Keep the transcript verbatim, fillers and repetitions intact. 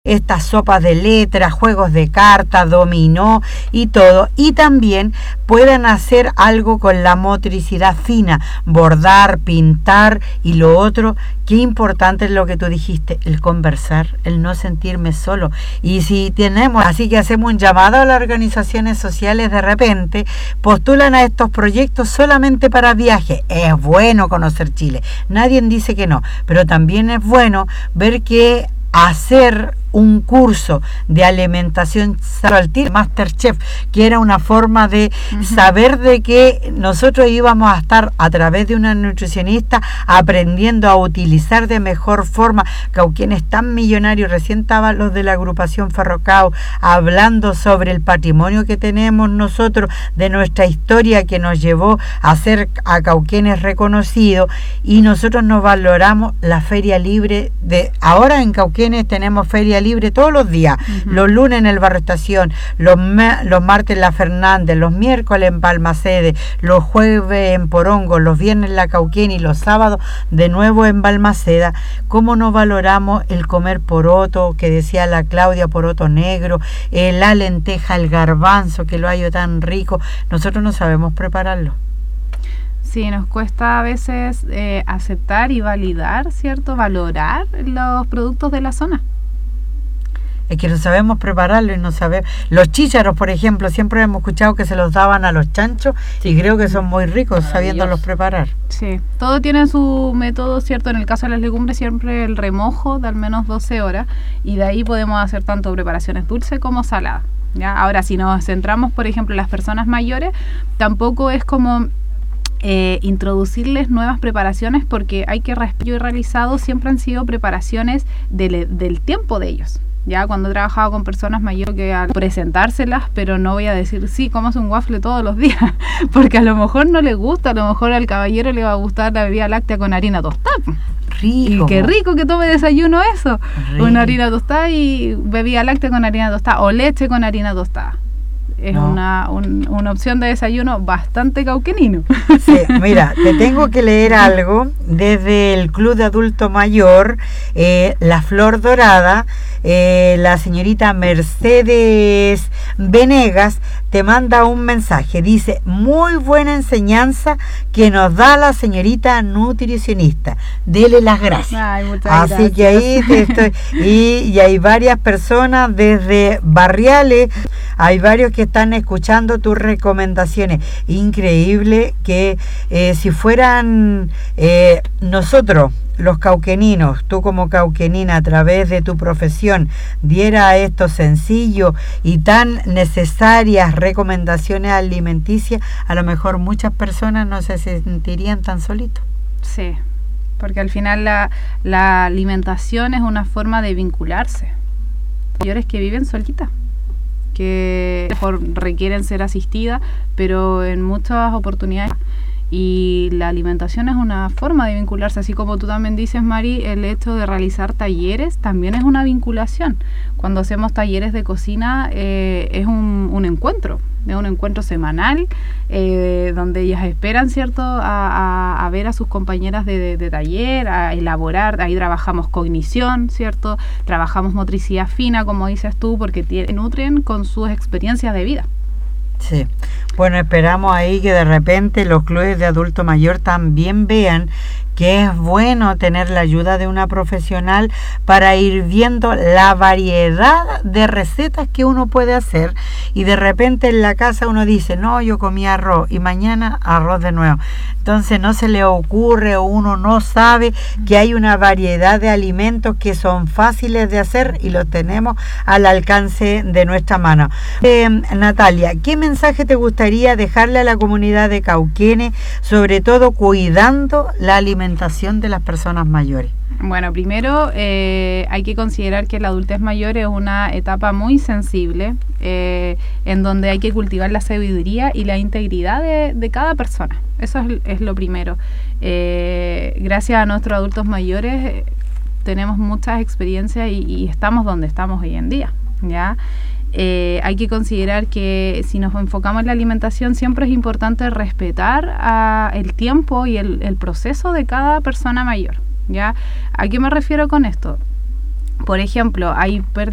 estas sopas de letras, juegos de cartas, dominó y todo, y también puedan hacer algo con la motricidad fina, bordar, pintar y lo otro, qué importante es lo que tú dijiste, el conversar, el no sentirme solo. Y si tenemos, así que hacemos un llamado a las organizaciones sociales, de repente postulan a estos proyectos solamente para viajes. Es bueno conocer Chile, nadie dice que no, pero también es bueno ver que hacer un curso de alimentación saludable, MasterChef, que era una forma de uh-huh. saber de que nosotros íbamos a estar a través de una nutricionista aprendiendo a utilizar de mejor forma. Cauquén es tan millonario, recién estaban los de la agrupación Ferrocao hablando sobre el patrimonio que tenemos nosotros, de nuestra historia que nos llevó a ser a Cauquenes reconocido, y nosotros nos valoramos la feria libre de ahora en Cauquenes. Tenemos feria libre todos los días, uh-huh. los lunes en el Barrio Estación, los, me, los martes en La Fernández, los miércoles en Balmaceda, los jueves en Porongo, los viernes en La Cauquén y los sábados de nuevo en Balmaceda. ¿Cómo no valoramos el comer poroto, que decía la Claudia, poroto negro, eh, la lenteja, el garbanzo, que lo hallo tan rico? Nosotros no sabemos prepararlo. Sí, nos cuesta a veces eh, aceptar y validar, ¿cierto? Valorar los productos de la zona. Es que no sabemos prepararlo y no sabemos. Los chícharos, por ejemplo, siempre hemos escuchado que se los daban a los chanchos, sí. y creo que son muy ricos sabiéndolos preparar. Sí, todo tiene su método, ¿cierto? En el caso de las legumbres, siempre el remojo de al menos doce horas, y de ahí podemos hacer tanto preparaciones dulces como saladas, ¿ya? Ahora, si nos centramos, por ejemplo, en las personas mayores, tampoco es como Eh, introducirles nuevas preparaciones, porque hay que yo he realizado siempre han sido preparaciones del, del tiempo de ellos. Ya cuando he trabajado con personas mayores, que al presentárselas, pero no voy a decir, sí, comas un waffle todos los días, porque a lo mejor no le gusta, a lo mejor al caballero le va a gustar la bebida láctea con harina tostada. Rico. Y qué rico que tome desayuno eso, rico. Una harina tostada y bebida láctea con harina tostada, o leche con harina tostada. Es no. una, un, una opción de desayuno bastante cauquenino. Sí, mira, te tengo que leer algo desde el Club de Adulto Mayor, eh, La Flor Dorada. Eh, la señorita Mercedes Venegas te manda un mensaje, dice: muy buena enseñanza que nos da la señorita nutricionista, dele las gracias. Ay, muchas Así gracias. que ahí te estoy, y, y hay varias personas desde Barriales, hay varios que están escuchando tus recomendaciones. Increíble que eh, si fueran eh, nosotros los cauqueninos, tú como cauquenina, a través de tu profesión, diera estos sencillos y tan necesarias recomendaciones alimenticias, a lo mejor muchas personas no se sentirían tan solitos. Sí, porque al final la, la alimentación es una forma de vincularse. Mayores que viven solitas, que mejor requieren ser asistidas, pero en muchas oportunidades. Y la alimentación es una forma de vincularse, así como tú también dices, Mari, el hecho de realizar talleres también es una vinculación. Cuando hacemos talleres de cocina eh, es un, un encuentro, es un encuentro semanal, eh, donde ellas esperan, ¿cierto?, a, a, a ver a sus compañeras de, de, de taller, a elaborar. Ahí trabajamos cognición, ¿cierto?, trabajamos motricidad fina, como dices tú, porque te nutren con sus experiencias de vida. Sí, bueno, esperamos ahí que de repente los clubes de adulto mayor también vean que es bueno tener la ayuda de una profesional para ir viendo la variedad de recetas que uno puede hacer, y de repente en la casa uno dice, no, yo comí arroz y mañana arroz de nuevo. Entonces no se le ocurre, o uno no sabe que hay una variedad de alimentos que son fáciles de hacer y los tenemos al alcance de nuestra mano. Eh, Natalia, ¿qué mensaje te gustaría dejarle a la comunidad de Cauquenes, sobre todo cuidando la alimentación de las personas mayores? Bueno, primero eh, hay que considerar que la adultez mayor es una etapa muy sensible, eh, en donde hay que cultivar la sabiduría y la integridad de, de cada persona. Eso es, es lo primero. Eh, gracias a nuestros adultos mayores eh, tenemos muchas experiencias y, y estamos donde estamos hoy en día, ¿ya? Eh, hay que considerar que si nos enfocamos en la alimentación, siempre es importante respetar a el tiempo y el, el proceso de cada persona mayor, ¿ya? ¿A qué me refiero con esto? Por ejemplo, hay